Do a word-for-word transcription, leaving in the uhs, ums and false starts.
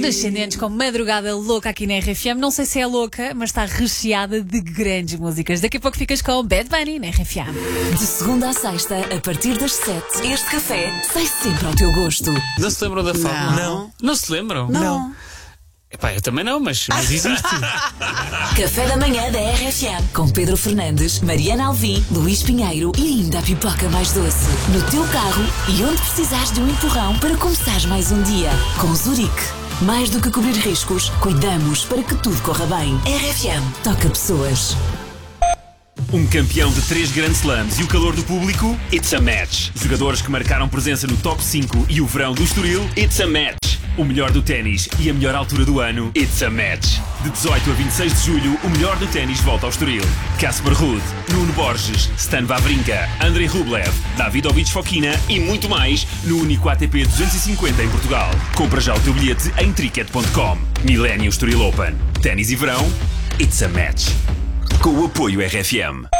Descendentes com Madrugada Louca aqui na R F M. Não sei se é louca, mas está recheada de grandes músicas. Daqui a pouco ficas com o Bad Bunny na R F M. De segunda à sexta, a partir das sete, este café sai sempre ao teu gosto. Não se lembram da fórmula? Não. Não se lembram? Não. Epá, eu também não, mas, mas existe. Café da manhã da R F M. Com Pedro Fernandes, Mariana Alvim, Luís Pinheiro e ainda a pipoca mais doce. No teu carro e onde precisares de um empurrão para começares mais um dia. Com Zurique. Mais do que cobrir riscos, cuidamos para que tudo corra bem. R F M. Toca pessoas. Um campeão de três Grand Slams e o calor do público? It's a match. Jogadores que marcaram presença no top cinco e o verão do Estoril? It's a match. O melhor do ténis e a melhor altura do ano? It's a match. De dezoito a vinte e seis de julho, o melhor do ténis volta ao Estoril. Casper Ruud, Nuno Borges, Stan Wawrinka, Andrei Rublev, Davidovich Fokina e muito mais no único A T P duzentos e cinquenta em Portugal. Compra já o teu bilhete em tricket ponto com. Millennium Estoril Open. Ténis e verão? It's a match. Com o apoio R F M.